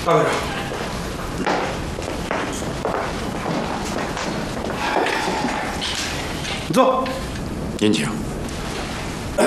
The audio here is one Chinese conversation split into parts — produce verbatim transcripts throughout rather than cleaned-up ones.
大队长。 你坐， 您请。 哎，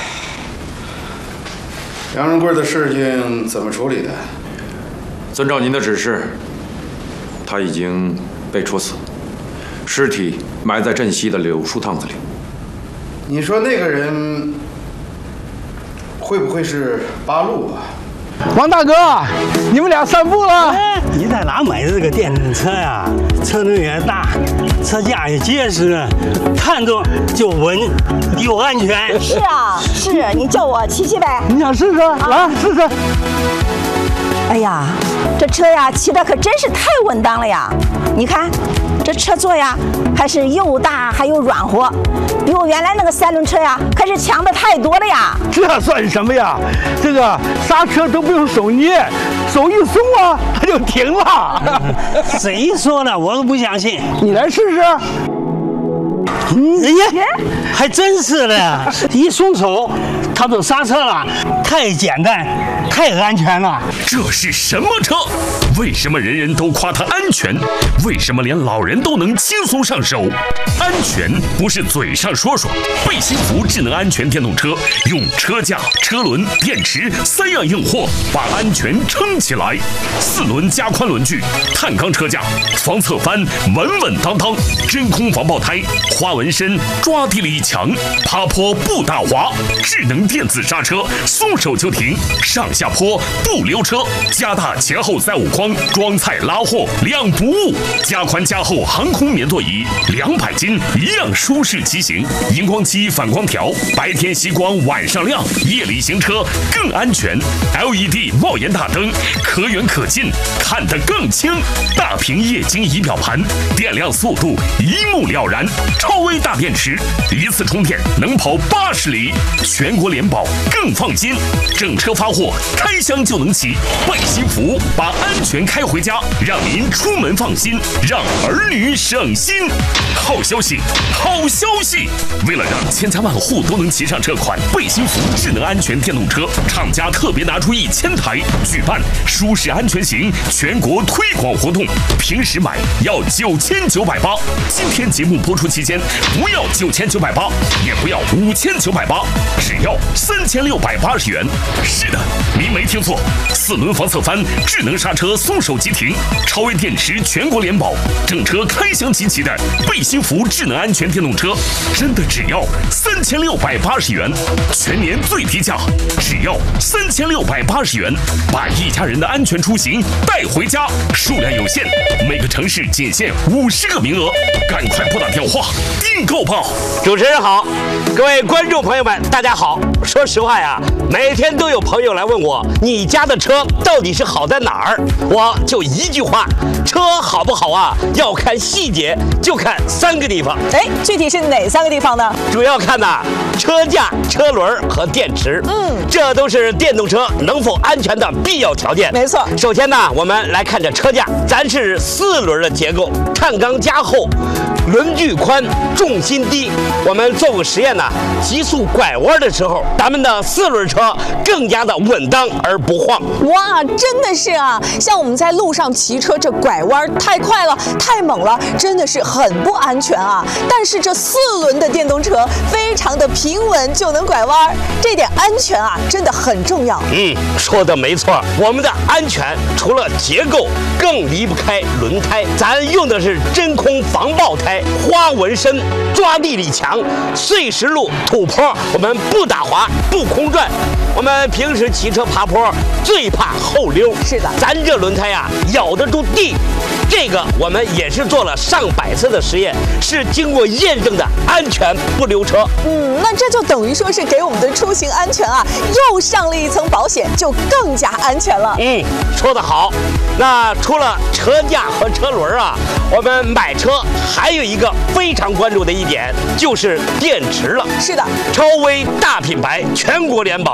杨仁贵的事情怎么处理的？ 遵照您的指示，他已经被处死，尸体埋在镇西的柳树趟子里。 你说那个人会不会是八路啊？ 王大哥，你们俩散步了？ 哎，你在哪买的这个电动车呀？车轮也大，车架也结实，看着就稳又安全。 是啊，是你叫我骑骑呗。 你想试试？来试试。 哎呀，这车呀骑的可真是太稳当了呀！你看，这车座呀还是又大还又软和，比我原来那个三轮车呀可是强的太多了呀！ 这算什么呀？这个刹车都不用手捏，手一松啊，它就停了。 谁说的？我都不相信。 你来试试。 嗯，哎呀，还真是的呀！一松手，它就刹车了，太简单，太安全了。 这是什么车？为什么人人都夸它安全？为什么连老人都能轻松上手？安全不是嘴上说说。贝辛福智能安全电动车用车架、车轮、电池三样硬货把安全撑起来。四轮加宽轮距，碳钢车架，防侧翻稳稳当当，真空防爆胎，花纹身抓地力强，爬坡不打滑，智能电子刹车，松手就停，上下坡不溜车，加大前后载物框，装菜拉货两不误，加宽加厚航空棉座椅，两百斤一样舒适骑行，荧光漆反光条，白天吸光晚上亮，夜里行车更安全。L E D 帽檐大灯，可远可近，看得更清。大屏液晶仪表盘，电量速度一目了然。超微大电池，一次充电能跑八十里，全国联保更放心。整车发货，开箱就能骑。贝辛福把安全开回家，让您出门放心，让儿女省心。好消息，好消息！为了让千家万户都能骑上这款贝辛福智能安全电动车，厂家特别拿出一千台，举办舒适安全行全国推广活动。平时买要九千九百八，今天节目播出期间不要九千九百八，也不要五千九百八，只要三千六百八十元。是的，您没听错，四轮防侧翻，智能刹车，松手即停，超微电池，全国联保，整车开箱集齐的贝辛福智能安全电动车，真的只要三千六百八十元，全年最低价，只要三千六百八十元，把一家人的安全出行带回家，数量有限，每个城市仅限五十个名额，赶快拨打电话订购吧！ 主持人好，各位观众朋友们，大家好。说实话呀，每天都有朋友来问我，你家的车到底是好在哪儿？我就一句话，车好不好啊，要看细节，就看三个地方。 哎，具体是哪三个地方呢？ 主要看呐，车架、车轮和电池。嗯，这都是电动车能否安全的必要条件。 没错。 首先呢，我们来看这车架，咱是四轮的结构，碳钢加厚，轮距宽，重心低。我们做过实验呢，急速拐弯的时候，咱们的四轮车更加的稳当而不晃。 哇，真的是啊！像我们在路上骑车，这拐弯太快了，太猛了，真的是很不安全啊。但是这四轮的电动车非常的平稳，就能拐弯，这点安全啊，真的很重要。 嗯，说的没错。我们的安全除了结构，更离不开轮胎。咱用的是真空防爆胎，花纹身，抓地力强，碎石路、土坡我们不打滑，不空转。我们平时骑车爬坡最怕后溜， 是的， 咱这轮胎呀咬得住地。这个我们也是做了上百次的实验，是经过验证的安全不溜车。 嗯，那这就等于说是给我们的出行安全啊又上了一层保险，就更加安全了。 嗯，说得好。那除了车架和车轮啊，我们买车还有一个非常关注的一点就是电池了。 是的， 超微大品牌，全国联保，一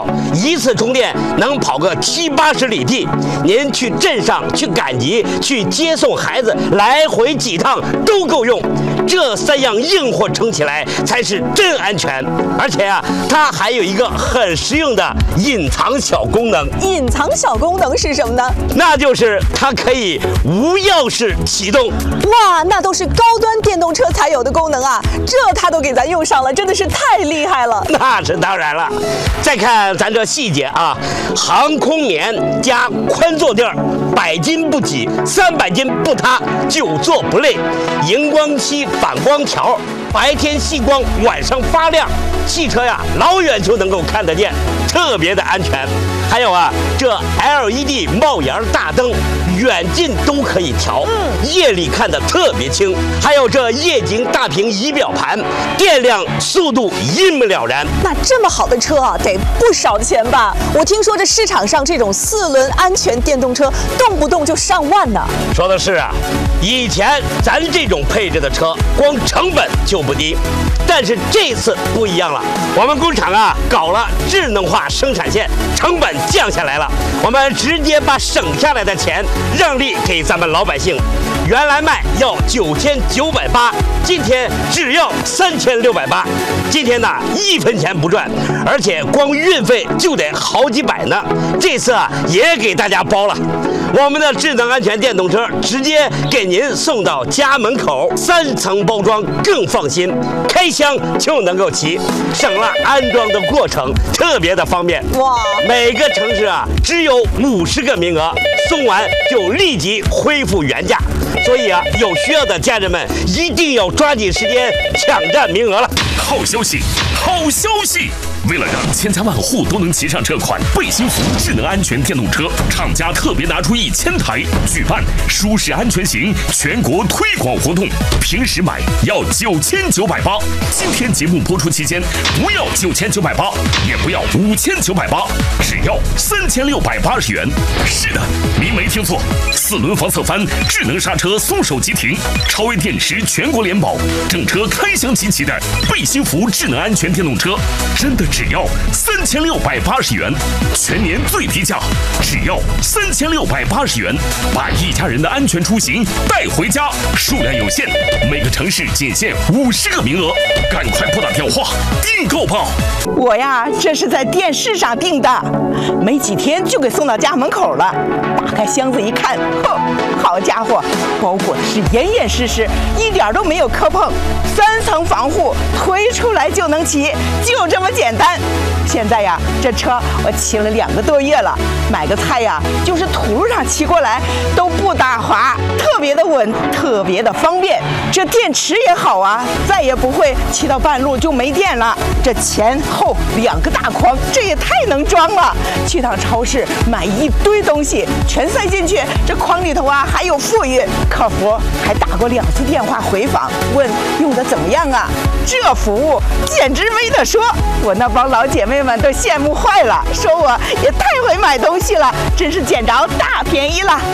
一次充电能跑个七八十里地。您去镇上去赶集、去接送孩子，来回几趟都够用。这三样硬货撑起来才是真安全。而且啊，它还有一个很实用的隐藏小功能。 隐藏小功能是什么呢？ 那就是它可以无钥匙启动。 哇，那都是高端电动车才有的功能啊！这它都给咱用上了，真的是太厉害了。 那是当然了。再看咱这细节啊，航空棉加宽坐垫，百斤不挤，三百斤不塌，久坐不累。荧光漆反光条，白天细光，晚上发亮。汽车呀，老远就能够看得见，特别的安全。还有啊，这 L E D 帽檐大灯，远近都可以调，夜里看得特别清。还有这液晶大屏仪表盘，电量、速度一目了然。 那这么好的车啊，得不少钱吧？我听说这市场上这种四轮安全电动车，动不动就上万呢。 说的是啊，以前咱这种配置的车，光成本就不低，但是这次不一样了，我们工厂啊搞了智能化生产线，成本降下来了，我们直接把省下来的钱让利给咱们老百姓。原来卖要九千九百八，今天只要三千六百八。今天呢，一分钱不赚，而且光运费就得好几百呢。这次啊，也给大家包了。我们的智能安全电动车直接给您送到家门口，三层包装更放心，开箱就能够骑，省了安装的过程，特别的方便。 哇！ 每个城市啊只有五十个名额，送完就立即恢复原价。所以啊，有需要的家人们一定要抓紧时间抢占名额了。 好消息，好消息！为了让千家万户都能骑上这款贝辛福智能安全电动车，厂家特别拿出一千台，举办舒适安全行全国推广活动。平时买要九千九百八，今天节目播出期间不要九千九百八，也不要五千九百八，只要三千六百八十元。是的，您没听错，四轮防侧翻、智能刹车、松手急停、超微电池全国联保，整车开箱齐齐的贝辛福智能安全电动车，真的只要三千六百八十元，全年最低价，只要三千六百八十元，把一家人的安全出行带回家。数量有限，每个城市仅限五十个名额，赶快拨打电话订购吧。 我呀，这是在电视上订的，没几天就给送到家门口了。打开箱子一看，呵，好家伙，包裹的是严严实实，一点都没有磕碰，三层防护，推出来就能骑，就这么简单。现在呀，这车我骑了两个多月了，买个菜呀，就是土路上骑过来都不打滑，特别的稳，特别的方便。这电池也好啊，再也不会骑到半路就没电了。这前后两个大筐，这也太能装了。去趟超市买一堆东西，全塞进去，这筐里头啊还有富裕。客服还打过两次电话回访，问用的怎么样啊？这服务简直没得说，我那帮老姐妹们都羡慕坏了，说我也太会买东西了，真是捡着大便宜了。